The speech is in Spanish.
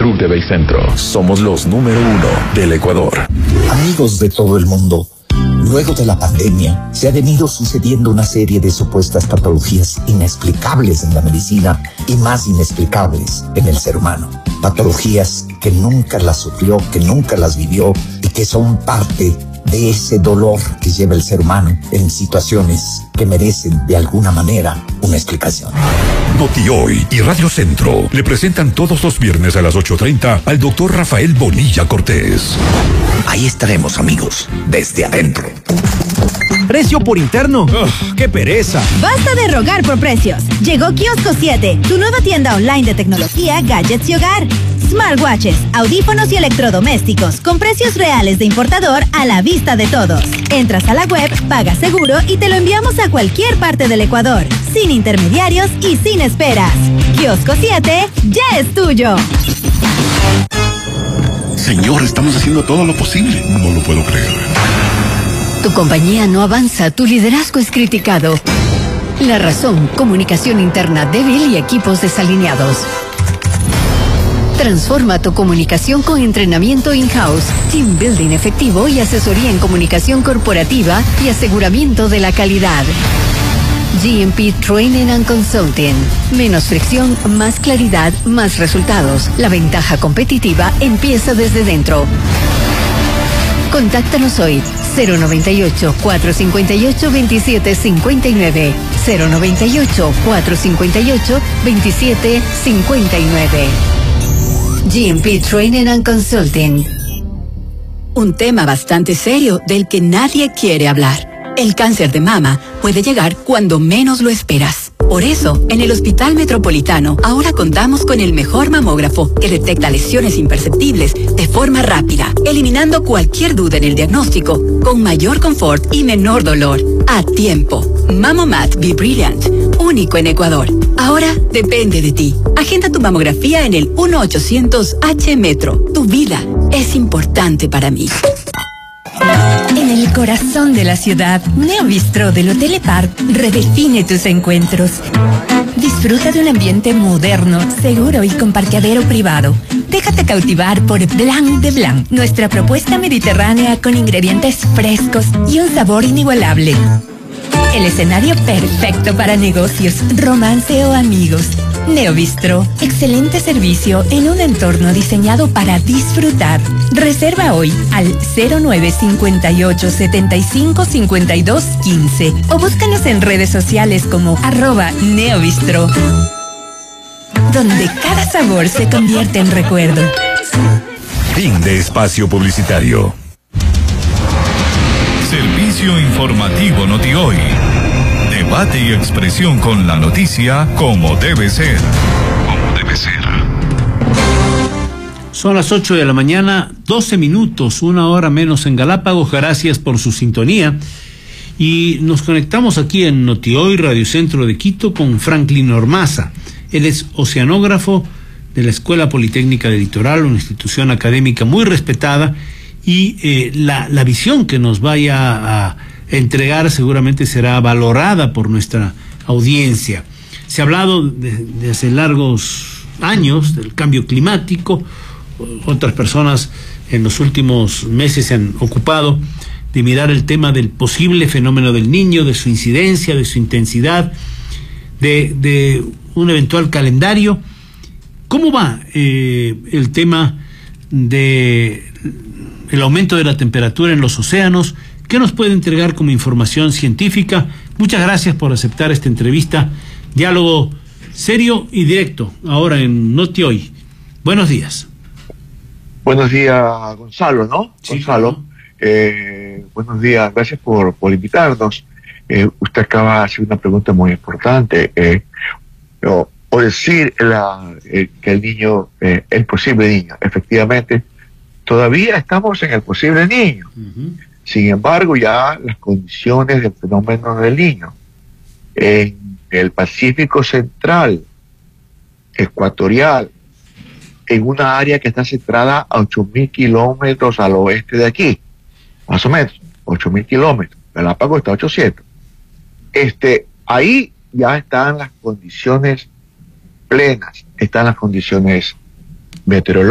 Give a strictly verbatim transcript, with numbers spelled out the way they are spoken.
Petrol de Baycentro. Somos los número uno del Ecuador. Amigos de todo el mundo, luego de la pandemia, se ha venido sucediendo una serie de supuestas patologías inexplicables en la medicina y más inexplicables en el ser humano. Patologías que nunca las sufrió, que nunca las vivió y que son parte de ese dolor que lleva el ser humano en situaciones que merecen de alguna manera una explicación. Notioy y Radio Centro le presentan todos los viernes a las ocho treinta al doctor Rafael Bonilla Cortés. Ahí estaremos, amigos, desde adentro. ¿Precio por interno? Ugh, ¡qué pereza! Basta de rogar por precios. Llegó Kiosco siete, tu nueva tienda online de tecnología, gadgets y hogar. Smartwatches, audífonos y electrodomésticos con precios reales de importador a la vista de todos. Entras a la web, pagas seguro y te lo enviamos a cualquier parte del Ecuador, sin intermediarios y sin esperas. Kiosco siete ya es tuyo. Señor, estamos haciendo todo lo posible. No lo puedo creer. Tu compañía no avanza, tu liderazgo es criticado. La razón, comunicación interna débil y equipos desalineados. Transforma tu comunicación con entrenamiento in-house, team building efectivo y asesoría en comunicación corporativa y aseguramiento de la calidad. G M P Training and Consulting. Menos fricción, más claridad, más resultados. La ventaja competitiva empieza desde dentro. Contáctanos hoy. cero noventa y ocho, cuatrocientos cincuenta y ocho, veintisiete cincuenta y nueve. cero noventa y ocho, cuatrocientos cincuenta y ocho, veintisiete cincuenta y nueve. G M P Training and Consulting. Un tema bastante serio del que nadie quiere hablar. El cáncer de mama puede llegar cuando menos lo esperas. Por eso, en el Hospital Metropolitano ahora contamos con el mejor mamógrafo que detecta lesiones imperceptibles de forma rápida, eliminando cualquier duda en el diagnóstico, con mayor confort y menor dolor. A tiempo. Mamomat Be Brilliant, único en Ecuador. Ahora depende de ti. Agenda tu mamografía en el uno ochocientos H Metro. Tu vida es importante para mí. En el corazón de la ciudad, Neo Bistro del Hotel Park redefine tus encuentros. Disfruta de un ambiente moderno, seguro y con parqueadero privado. Déjate cautivar por Blanc de Blanc, nuestra propuesta mediterránea con ingredientes frescos y un sabor inigualable. El escenario perfecto para negocios, romance o amigos. Neo Bistro, excelente servicio en un entorno diseñado para disfrutar. Reserva hoy al cero nueve cincuenta y ocho, setenta y cinco, cincuenta y dos, quince o búscanos en redes sociales como arroba Neo Bistro, donde cada sabor se convierte en recuerdo. Fin de espacio publicitario. Servicio informativo Notioy. Debate y expresión con la noticia como debe ser. Como debe ser. Son las ocho de la mañana, doce minutos, una hora menos en Galápagos. Gracias por su sintonía. Y nos conectamos aquí en Notioy, Radio Centro de Quito, con Franklin Ormaza. Él es oceanógrafo de la Escuela Politécnica del Litoral, una institución académica muy respetada, y eh, la, la visión que nos vaya a entregar seguramente será valorada por nuestra audiencia. Se ha hablado de, de hace largos años del cambio climático. Otras personas en los últimos meses se han ocupado de mirar el tema del posible fenómeno del Niño, de su incidencia, de su intensidad, de, de un eventual calendario. ¿Cómo va eh, el tema de el aumento de la temperatura en los océanos? ¿Qué nos puede entregar como información científica? Muchas gracias por aceptar esta entrevista. Diálogo serio y directo, ahora en Notioy. Buenos días. Buenos días, Gonzalo, ¿no? Sí, Gonzalo, claro. eh, buenos días, gracias por, por invitarnos. Eh, usted acaba de hacer una pregunta muy importante. Eh, o, o decir la, eh, que el niño, eh, el posible niño, efectivamente, todavía estamos en el posible niño. Uh-huh. Sin embargo, ya las condiciones del fenómeno del Niño en el Pacífico Central, ecuatorial, en una área que está centrada a ocho mil kilómetros al oeste de aquí, más o menos, ocho mil kilómetros, Galápagos está a ochocientos. Este, ahí ya están las condiciones plenas, están las condiciones meteorológicas.